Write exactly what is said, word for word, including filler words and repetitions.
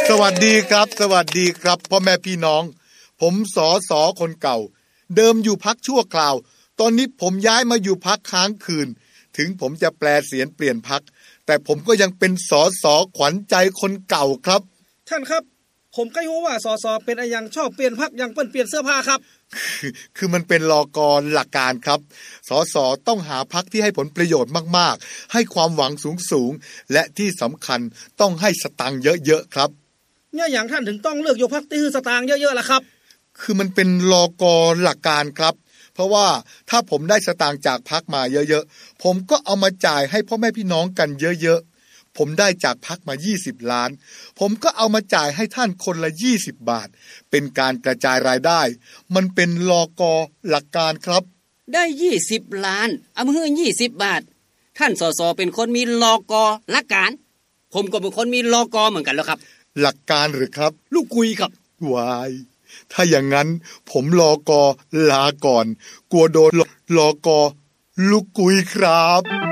สวัสดีครับสวัสดีครับพ่อแม่พี่น้องผมสอสอคนเก่าเดิมอยู่พักชั่วคราวตอนนี้ผมย้ายมาอยู่พักค้างคืนถึงผมจะแปลเสียนเปลี่ยนพักแต่ผมก็ยังเป็นสอสอขวัญใจคนเก่าครับท่านครับผมใกล้รู้ว่าสอสอเป็นอะไรยังชอบเปลี่ยนพักยังเปิ้นเปลี่ยนเสื้อผ้าครับคือคือมันเป็นลกหลักการครับสอสอต้องหาพักที่ให้ผลประโยชน์มากๆให้ความหวังสูงๆและที่สำคัญต้องให้สตางค์เยอะๆครับเนี่ยอย่างท่านถึงต้องเลือกอยู่พักที่ให้สตางค์เยอะๆล่ะครับคือมันเป็นลกหลักการครับเพราะว่าถ้าผมได้สตางค์จากพรรคมาเยอะๆผมก็เอามาจ่ายให้พ่อแม่พี่น้องกันเยอะๆผมได้จากพรรคมายี่สิบล้านผมก็เอามาจ่ายให้ท่านคนละยี่สิบบาทเป็นการกระจายรายได้มันเป็นลกหลักการครับได้ยี่สิบล้านเอามาให้ยี่สิบบาทท่านสสเป็นคนมีลกหลักการผมก็เป็นคนมีลกเหมือนกันแล้วครับหลักการหรือครับลูกกุยครับวายถ้าอย่างนั้นผมลกลาก่อนกลัวโดนลกลูกกุยครับ